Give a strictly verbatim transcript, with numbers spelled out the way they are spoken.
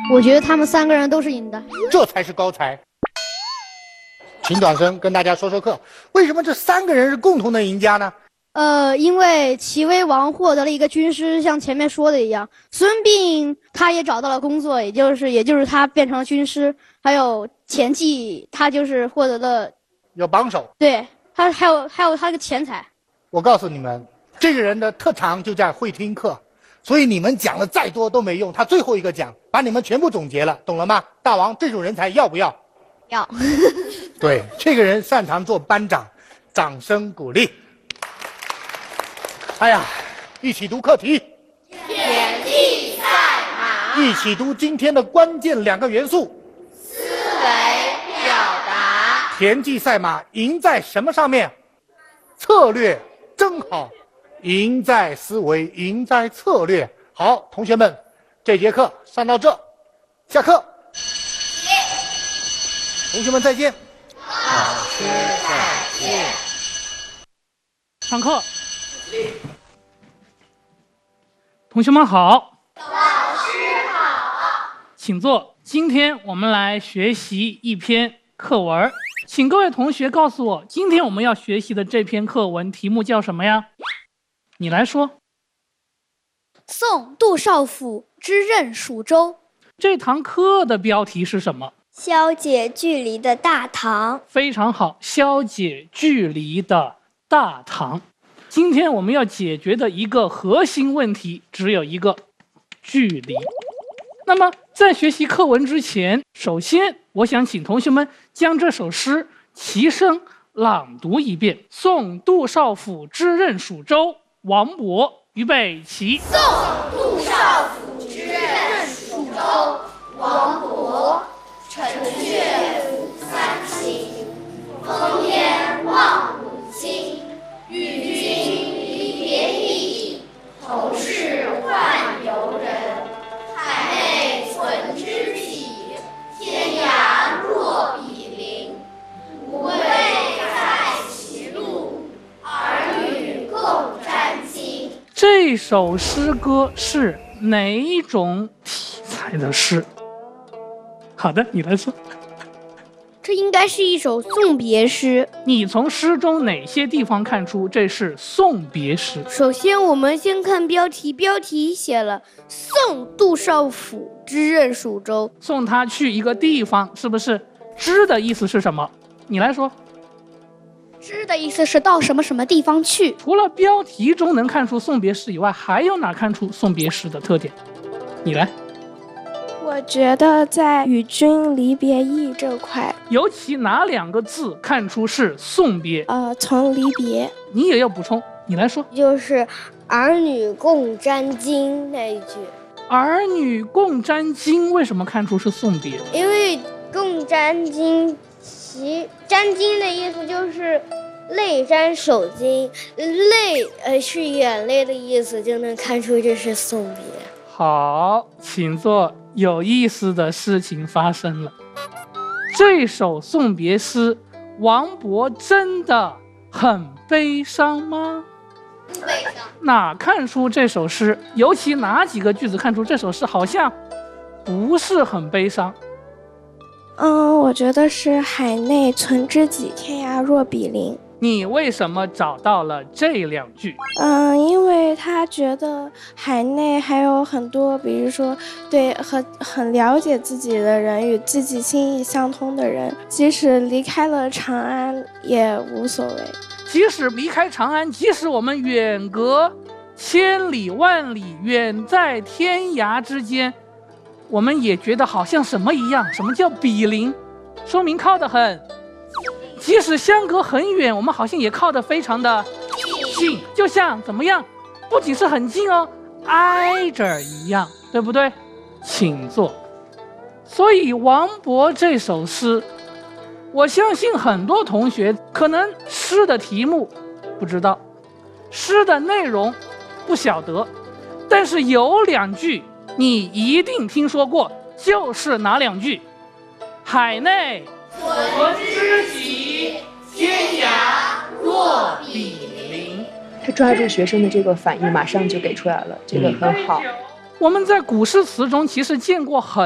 我觉得他们三个人都是赢的。 这才是高才。请转身跟大家说说课，为什么这三个人是共同的赢家呢？ 呃，因为齐威王获得了一个军师，像前面说的一样，孙膑他也找到了工作，也就是也就是他变成了军师，还有钱季他就是获得了有帮手， 对他还有还有他的钱财。 我告诉你们，这个人的特长就在会听课，所以你们讲的再多都没用，他最后一个讲，把你们全部总结了，懂了吗？大王，这种人才要不要？ 要。 对，这个人擅长做班长，掌声鼓励。哎呀，一起读课题。 田忌赛马。 一起读今天的关键两个元素。 思维表达。 田忌赛马赢在什么上面？策略，真好。赢在思维，赢在策略。好，同学们，这节课上到这，下课。同学们再见。 老师再见。 上课。同学们好。 老师好。 请坐。今天我们来学习一篇课文，请各位同学告诉我，今天我们要学习的这篇课文题目叫什么呀？你来说。 宋杜少府之任蜀州。 这堂课的标题是什么？ 消解距离的大唐。 非常好，消解距离的大唐。今天我们要解决的一个核心问题只有一个，距离。那么在学习课文之前，首先我想请同学们将这首诗齐声朗读一遍。宋杜少府之任蜀州，王勃。预备起。 宋杜少府之任蜀州，王勃。臣妾府三秦，烽烟望五津。与君离别意，同是宦游人。海内存知己，天涯若比邻。无畏在歧路，儿女共沾巾。 这首诗歌是哪一种题材的诗？好的，你来说。 这应该是一首送别诗。 你从诗中哪些地方看出这是送别诗？ 首先，我们先看标题，标题写了“送杜少府之任蜀州”， 送他去一个地方，是不是？之的意思是什么？你来说。 之的意思是到什么什么地方去。 除了标题中能看出送别诗以外，还有哪看出送别诗的特点？你来。 我觉得在与君离别意这块， 尤其哪两个字看出是送别？ 呃，从离别。 你也要补充，你来说。 就是儿女共沾巾那一句。 儿女共沾巾为什么看出是送别？ 因为共沾巾，其沾巾的意思就是泪沾手巾，泪呃是眼泪的意思，就能看出这是送别。 好，请坐。有意思的事情发生了。这首送别诗，王勃真的很悲伤吗？ 不悲伤。 哪看出这首诗？尤其哪几个句子看出这首诗好像不是很悲伤？ 嗯，我觉得是海内存知己，天涯若比邻。 你为什么找到了这两句？ 嗯，因为他觉得海内还有很多，比如说对很很了解自己的人，与自己心意相通的人，即使离开了长安也无所谓。 即使离开长安，即使我们远隔千里万里，远在天涯之间，我们也觉得好像什么一样。什么叫比邻？说明靠得很。即使相隔很远，我们好像也靠得非常的近，就像怎么样？不仅是很近哦，挨着一样，对不对？请坐。所以王勃这首诗，我相信很多同学可能诗的题目不知道，诗的内容不晓得，但是有两句你一定听说过，就是哪两句？海内存知己，天涯若比邻。 他抓住学生的这个反应，马上就给出来了，这个很好。 我们在古诗词中其实见过很